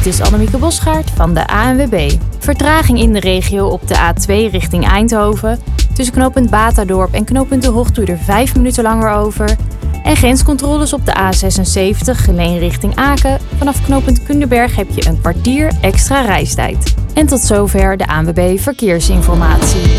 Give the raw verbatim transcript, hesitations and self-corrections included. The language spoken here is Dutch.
Dit is Annemieke Bosgaard van de A N W B. Vertraging in de regio op de A twee richting Eindhoven. Tussen knooppunt Batadorp en knooppunt De Hocht doe je er vijf minuten langer over. En grenscontroles op de A zesenzeventig Geleen richting Aken. Vanaf knooppunt Kunderberg heb je een kwartier extra reistijd. En tot zover de A N W B Verkeersinformatie.